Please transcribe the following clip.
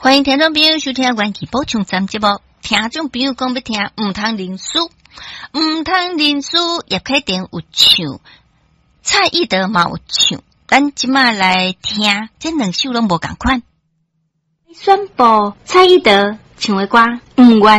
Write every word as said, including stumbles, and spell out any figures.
欢迎听众朋友收听元气补充站节目。听众朋友讲要听唔通认输，唔通认输，叶启田有唱，蔡依德嘛有唱，咱即马来听，这两首拢无共款。宣布蔡依德唱的歌，唔愿